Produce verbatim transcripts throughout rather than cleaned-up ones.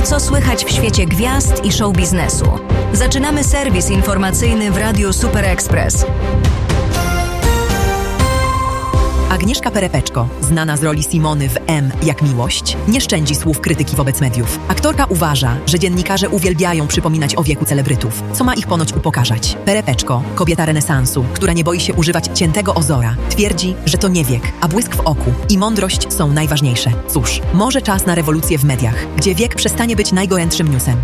wiemy, co słychać w świecie gwiazd i show biznesu. Zaczynamy serwis informacyjny w Radiu Super Express. Agnieszka Perepeczko, znana z roli Simony w M jak miłość, nie szczędzi słów krytyki wobec mediów. Aktorka uważa, że dziennikarze uwielbiają przypominać o wieku celebrytów, co ma ich ponoć upokarzać. Perepeczko, kobieta renesansu, która nie boi się używać ciętego ozora, twierdzi, że to nie wiek, a błysk w oku i mądrość są najważniejsze. Cóż, może czas na rewolucję w mediach, gdzie wiek przestanie być najgorętszym newsem.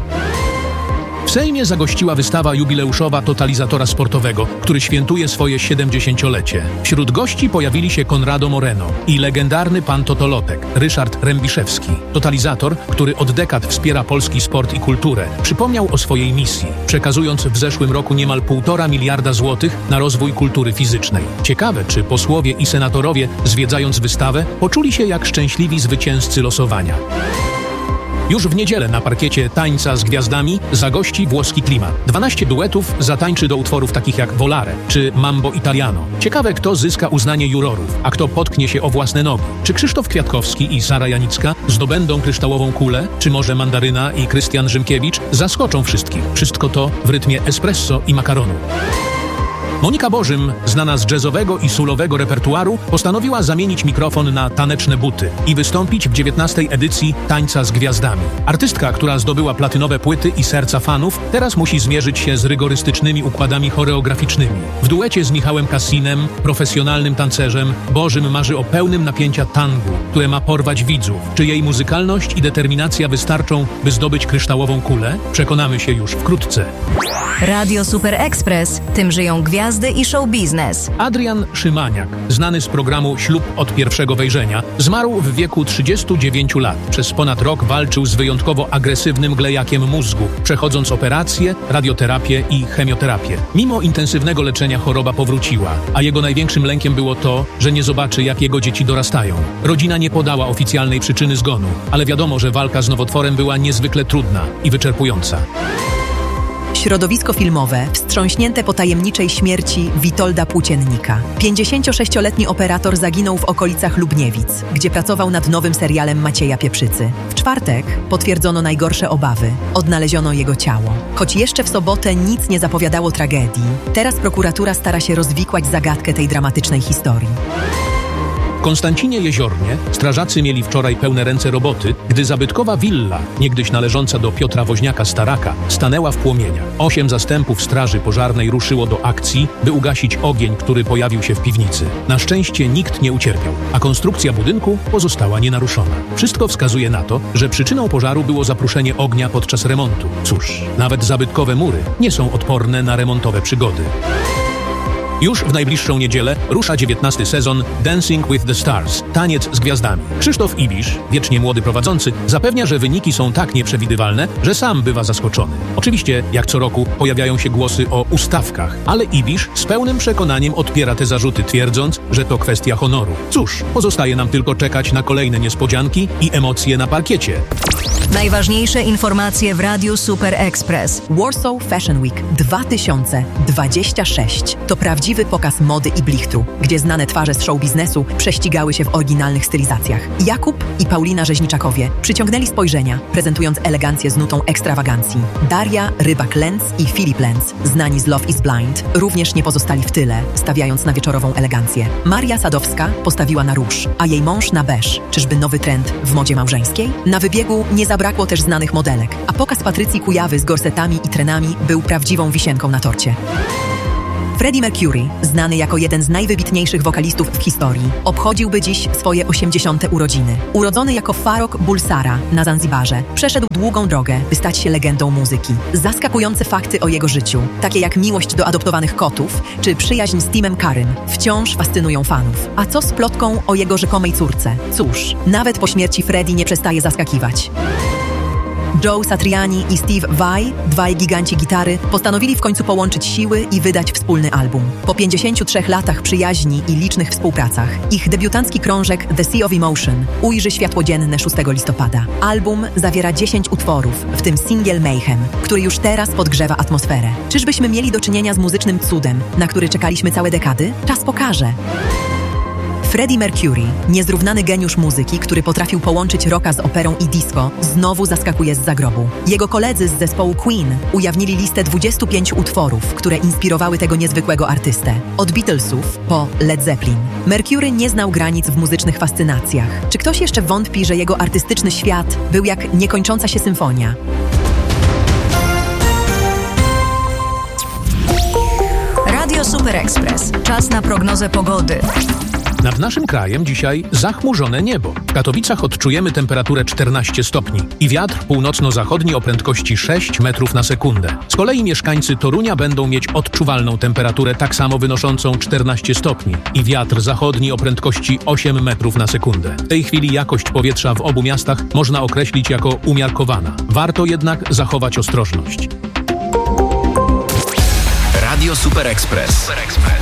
W Sejmie zagościła wystawa jubileuszowa Totalizatora Sportowego, który świętuje swoje siedemdziesięciolecie. Wśród gości pojawili się Konrado Moreno i legendarny pan Totolotek, Ryszard Rębiszewski. Totalizator, który od dekad wspiera polski sport i kulturę, przypomniał o swojej misji, przekazując w zeszłym roku niemal półtora miliarda złotych na rozwój kultury fizycznej. Ciekawe, czy posłowie i senatorowie, zwiedzając wystawę, poczuli się jak szczęśliwi zwycięzcy losowania. Już w niedzielę na parkiecie Tańca z Gwiazdami zagości włoski klimat. dwanaście duetów zatańczy do utworów takich jak Volare czy Mambo Italiano. Ciekawe, kto zyska uznanie jurorów, a kto potknie się o własne nogi. Czy Krzysztof Kwiatkowski i Sara Janicka zdobędą kryształową kulę? Czy może Mandaryna i Krystian Rzymkiewicz zaskoczą wszystkich? Wszystko to w rytmie espresso i makaronu. Monika Bożym, znana z jazzowego i soulowego repertuaru, postanowiła zamienić mikrofon na taneczne buty i wystąpić w dziewiętnastej edycji Tańca z Gwiazdami. Artystka, która zdobyła platynowe płyty i serca fanów, teraz musi zmierzyć się z rygorystycznymi układami choreograficznymi. W duecie z Michałem Cassinem, profesjonalnym tancerzem, Bożym marzy o pełnym napięcia tangu, które ma porwać widzów. Czy jej muzykalność i determinacja wystarczą, by zdobyć kryształową kulę? Przekonamy się już wkrótce. Radio Super Express. Tym żyją gwiazdy i show biznes. Adrian Szymaniak, znany z programu Ślub od pierwszego wejrzenia, zmarł w wieku trzydziestu dziewięciu lat. Przez ponad rok walczył z wyjątkowo agresywnym glejakiem mózgu, przechodząc operacje, radioterapię i chemioterapię. Mimo intensywnego leczenia choroba powróciła, a jego największym lękiem było to, że nie zobaczy, jak jego dzieci dorastają. Rodzina nie podała oficjalnej przyczyny zgonu, ale wiadomo, że walka z nowotworem była niezwykle trudna i wyczerpująca. Środowisko filmowe wstrząśnięte po tajemniczej śmierci Witolda Płóciennika. pięćdziesięciosześcioletni operator zaginął w okolicach Lubniewic, gdzie pracował nad nowym serialem Macieja Pieprzycy. W czwartek potwierdzono najgorsze obawy. Odnaleziono jego ciało. Choć jeszcze w sobotę nic nie zapowiadało tragedii, teraz prokuratura stara się rozwikłać zagadkę tej dramatycznej historii. W Konstancinie Jeziornie strażacy mieli wczoraj pełne ręce roboty, gdy zabytkowa willa, niegdyś należąca do Piotra Woźniaka-Staraka, stanęła w płomieniach. Osiem zastępów straży pożarnej ruszyło do akcji, by ugasić ogień, który pojawił się w piwnicy. Na szczęście nikt nie ucierpiał, a konstrukcja budynku pozostała nienaruszona. Wszystko wskazuje na to, że przyczyną pożaru było zapruszenie ognia podczas remontu. Cóż, nawet zabytkowe mury nie są odporne na remontowe przygody. Już w najbliższą niedzielę rusza dziewiętnasty sezon Dancing with the Stars – Taniec z Gwiazdami. Krzysztof Ibisz, wiecznie młody prowadzący, zapewnia, że wyniki są tak nieprzewidywalne, że sam bywa zaskoczony. Oczywiście, jak co roku, pojawiają się głosy o ustawkach, ale Ibisz z pełnym przekonaniem odpiera te zarzuty, twierdząc, że to kwestia honoru. Cóż, pozostaje nam tylko czekać na kolejne niespodzianki i emocje na parkiecie. Najważniejsze informacje w Radiu Super Express. Warsaw Fashion Week dwa tysiące dwudziesty szósty to prawdziwy pokaz mody i blichtru, gdzie znane twarze z show biznesu prześcigały się w oryginalnych stylizacjach. Jakub i Paulina Rzeźniczakowie przyciągnęli spojrzenia, prezentując elegancję z nutą ekstrawagancji. Daria Rybak-Lenz i Filip Lenz, znani z Love is Blind, również nie pozostali w tyle, stawiając na wieczorową elegancję. Maria Sadowska postawiła na róż, a jej mąż na beż. Czyżby nowy trend w modzie małżeńskiej? Na wybiegu nie zabrakło też znanych modelek, a pokaz Patrycji Kujawy z gorsetami i trenami był prawdziwą wisienką na torcie. Freddie Mercury, znany jako jeden z najwybitniejszych wokalistów w historii, obchodziłby dziś swoje osiemdziesiąte urodziny. Urodzony jako Farrokh Bulsara na Zanzibarze, przeszedł długą drogę, by stać się legendą muzyki. Zaskakujące fakty o jego życiu, takie jak miłość do adoptowanych kotów, czy przyjaźń z Timem Currym, wciąż fascynują fanów. A co z plotką o jego rzekomej córce? Cóż, nawet po śmierci Freddie nie przestaje zaskakiwać. Joe Satriani i Steve Vai, dwaj giganci gitary, postanowili w końcu połączyć siły i wydać wspólny album. Po pięćdziesięciu trzech latach przyjaźni i licznych współpracach, ich debiutancki krążek The Sea of Emotion ujrzy światło dzienne szóstego listopada. Album zawiera dziesięć utworów, w tym singiel Mayhem, który już teraz podgrzewa atmosferę. Czyżbyśmy mieli do czynienia z muzycznym cudem, na który czekaliśmy całe dekady? Czas pokaże. Freddie Mercury, niezrównany geniusz muzyki, który potrafił połączyć rocka z operą i disco, znowu zaskakuje z zagrobu. Jego koledzy z zespołu Queen ujawnili listę dwudziestu pięciu utworów, które inspirowały tego niezwykłego artystę. Od Beatlesów po Led Zeppelin. Mercury nie znał granic w muzycznych fascynacjach. Czy ktoś jeszcze wątpi, że jego artystyczny świat był jak niekończąca się symfonia? Radio Super Express. Czas na prognozę pogody. Nad naszym krajem dzisiaj zachmurzone niebo. W Katowicach odczujemy temperaturę czternaście stopni i wiatr północno-zachodni o prędkości sześć metrów na sekundę. Z kolei mieszkańcy Torunia będą mieć odczuwalną temperaturę tak samo wynoszącą czternaście stopni i wiatr zachodni o prędkości osiem metrów na sekundę. W tej chwili jakość powietrza w obu miastach można określić jako umiarkowana. Warto jednak zachować ostrożność. Radio Super Express.